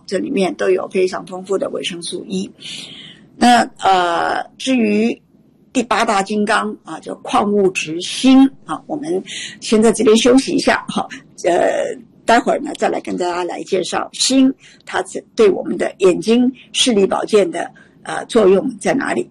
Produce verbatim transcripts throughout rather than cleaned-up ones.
这里面都有非常丰富的维生素 E。那呃，至于第八大金刚啊，叫矿物质锌啊，我们先在这边休息一下哈，呃，待会儿呢再来跟大家来介绍锌它对我们的眼睛视力保健的呃作用在哪里。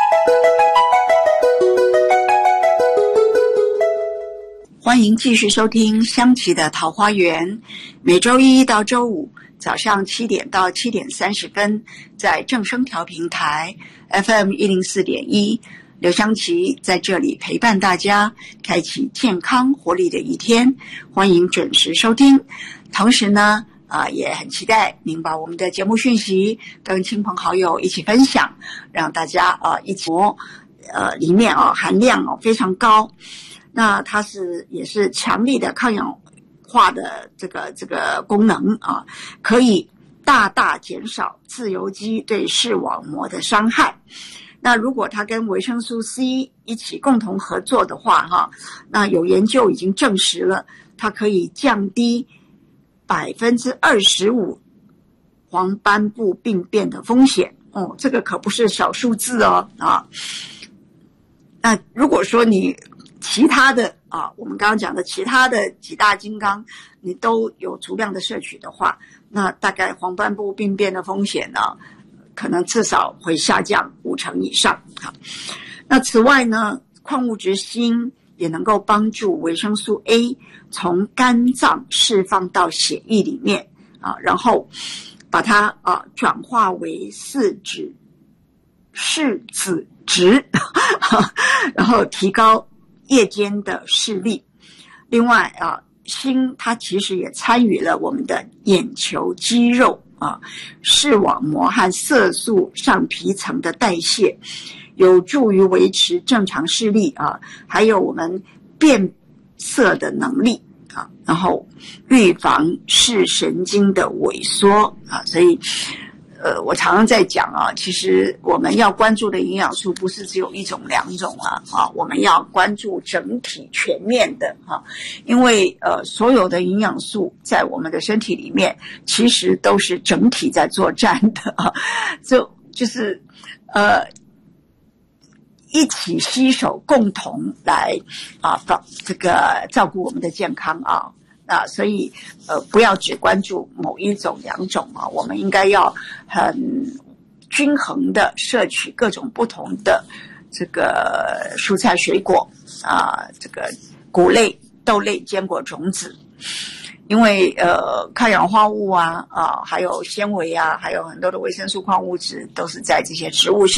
欢迎继续收听香琪的桃花源，每周一到周五早上七点到七点三十分，在正声调频台 F M 一零四点一，刘香琪在这里陪伴大家，开启健康活力的一天。欢迎准时收听。同时呢，啊、呃，也很期待您把我们的节目讯息跟亲朋好友一起分享，让大家啊、呃、一起呃里面啊、哦、含量哦非常高。那它是也是强力的抗氧化的这个这个功能啊，可以大大减少自由基对视网膜的伤害。那如果它跟维生素 C 一起共同合作的话哈，那有研究已经证实了，它可以降低百分之二十五黄斑部病变的风险哦，这个可不是小数字哦啊。那如果说你其他的啊，我们刚刚讲的其他的几大金刚，你都有足量的摄取的话，那大概黄斑部病变的风险呢，可能至少会下降五成以上。好，那此外呢，矿物质锌也能够帮助维生素 A 从肝脏释放到血液里面啊，然后把它啊转化为四脂视子值，然后提高夜间的视力。另外啊，锌它其实也参与了我们的眼球肌肉啊、视网膜和色素上皮层的代谢，有助于维持正常视力啊，还有我们变色的能力啊，然后预防视神经的萎缩啊，所以呃，我常常在讲啊，其实我们要关注的营养素不是只有一种两种啊，啊，我们要关注整体全面的哈，因为呃，所有的营养素在我们的身体里面，其实都是整体在作战的啊，就就是呃，一起携手，共同来啊，保这个照顾我们的健康啊。啊，所以呃，不要只关注某一种两种啊，我们应该要很均衡的摄取各种不同的这个蔬菜水果啊，这个谷类、豆类、坚果、种子，因为呃，抗氧化物啊啊，还有纤维啊，还有很多的维生素、矿物质都是在这些植物性